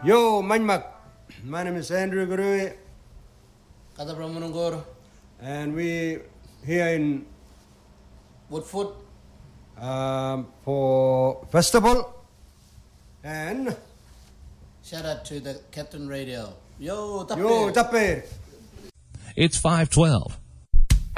Yo, Manmak. My name is Andrew Gurui. Kata Pramunungur. And we here in Woodfoot. For festival. And Shout out to the Captain Radio. Yo, Tape. It's 512.